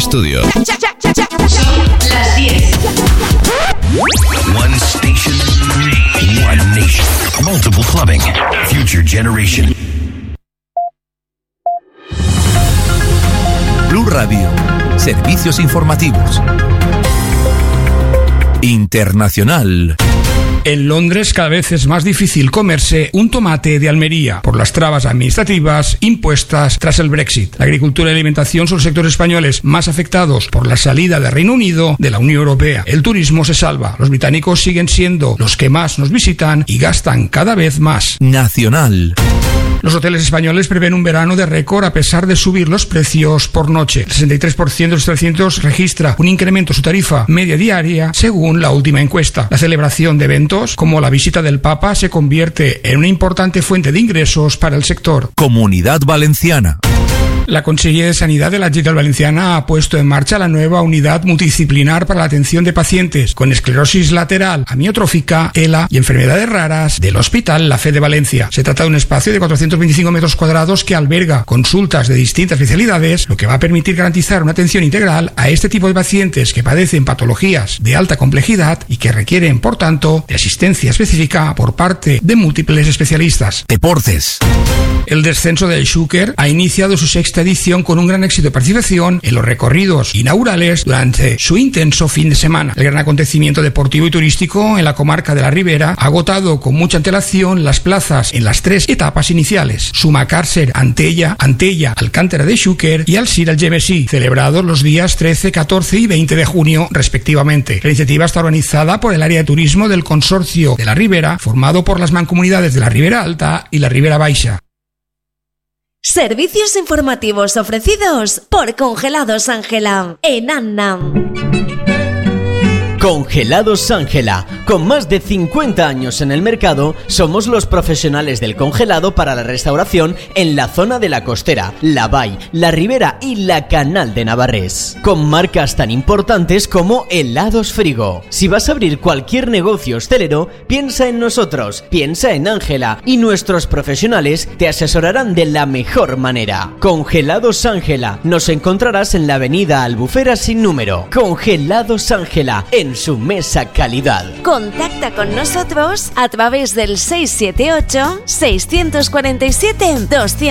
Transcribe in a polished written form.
estudio. Las 10. One station, one nation. Multiple clubbing. Future generation. Blue Radio. Servicios informativos. Internacional. En Londres cada vez es más difícil comerse un tomate de Almería por las trabas administrativas impuestas tras el Brexit. La agricultura y la alimentación son los sectores españoles más afectados por la salida del Reino Unido de la Unión Europea. El turismo se salva. Los británicos siguen siendo los que más nos visitan y gastan cada vez más. Nacional. Los hoteles españoles prevén un verano de récord a pesar de subir los precios por noche. El 63% de los 300 registra un incremento en su tarifa media diaria, según la última encuesta. La celebración de eventos, como la visita del Papa, se convierte en una importante fuente de ingresos para el sector. Comunidad Valenciana. La Consellería de Sanidad de la Generalitat Valenciana ha puesto en marcha la nueva unidad multidisciplinar para la atención de pacientes con esclerosis lateral, amiotrófica, ELA y enfermedades raras del Hospital La Fe de Valencia. Se trata de un espacio de 425 metros cuadrados que alberga consultas de distintas especialidades, lo que va a permitir garantizar una atención integral a este tipo de pacientes que padecen patologías de alta complejidad y que requieren, por tanto, de asistencia específica por parte de múltiples especialistas. Deportes. El descenso del Xúquer ha iniciado su sexta edición con un gran éxito de participación en los recorridos inaugurales durante su intenso fin de semana. El gran acontecimiento deportivo y turístico en la comarca de la Ribera ha agotado con mucha antelación las plazas en las 3 etapas iniciales: Sumacàrcer, Antella, Alcántara de Xúquer y Alzira Algemesí, celebrados los días 13, 14 y 20 de junio respectivamente. La iniciativa está organizada por el área de turismo del Consorcio de la Ribera, formado por las mancomunidades de la Ribera Alta y la Ribera Baixa. Servicios informativos ofrecidos por Congelados Ángela en Annam. Congelados Ángela. Con más de 50 años en el mercado, somos los profesionales del congelado para la restauración en la zona de la Costera, la Vall, la Ribera y la Canal de Navarrés. Con marcas tan importantes como Helados Frigo. Si vas a abrir cualquier negocio hostelero, piensa en nosotros, piensa en Ángela y nuestros profesionales te asesorarán de la mejor manera. Congelados Ángela. Nos encontrarás en la avenida Albufera sin número. Congelados Ángela, en su mesa calidad. Contacta con nosotros a través del 678 647 200.